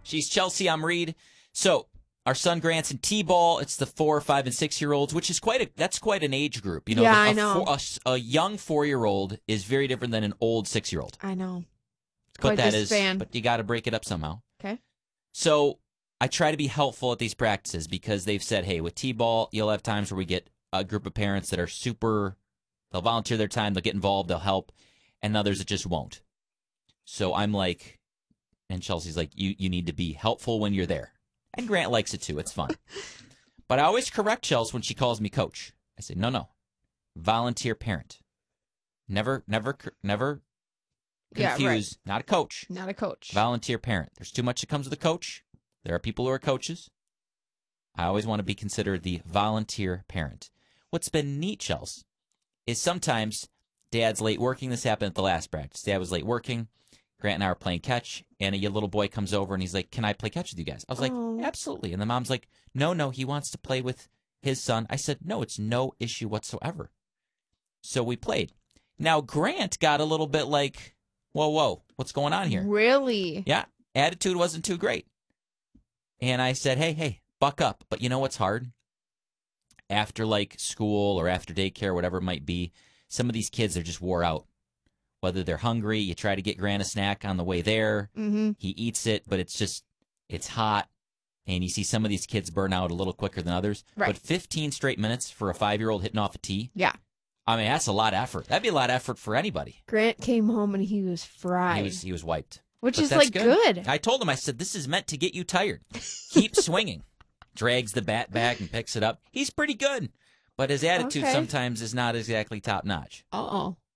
She's Chelsea. I'm Reed. So our son Grant's in T-ball. It's the 4, 5, and 6-year-olds, which is that's quite an age group. You know, yeah, I know. A young 4-year-old is very different than an old 6-year-old. I know. But you got to break it up somehow. Okay. So I try to be helpful at these practices because they've said, hey, with T-ball, you'll have times where we get a group of parents that are they'll volunteer their time, they'll get involved, they'll help, and others that just won't. So I'm like, and Chelsea's like, you need to be helpful when you're there. And Grant likes it too. It's fun. But I always correct Chelsea when she calls me coach. I say, no. Volunteer parent. Never confuse. Yeah, right. Not a coach. Not a coach. Volunteer parent. There's too much that comes with a coach. There are people who are coaches. I always want to be considered the volunteer parent. What's been neat, Chelsea, is sometimes Dad's late working. This happened at the last practice. Dad was late working. Grant and I were playing catch, and a little boy comes over, and he's like, can I play catch with you guys? I was like, absolutely. And the mom's like, no, he wants to play with his son. I said, no, it's no issue whatsoever. So we played. Now, Grant got a little bit like, whoa, what's going on here? Really? Yeah, attitude wasn't too great. And I said, hey, buck up. But you know what's hard? After like school or after daycare, whatever it might be, some of these kids are just wore out. Whether they're hungry, you try to get Grant a snack on the way there. Mm-hmm. He eats it, but it's hot. And you see some of these kids burn out a little quicker than others. Right. But 15 straight minutes for a 5-year-old hitting off a tee. Yeah. I mean, that's a lot of effort. That'd be a lot of effort for anybody. Grant came home and he was fried. He was wiped. Which is like good. I told him, I said, this is meant to get you tired. Keep swinging. Drags the bat back and picks it up. He's pretty good. But his attitude sometimes is not exactly top notch. Uh-oh.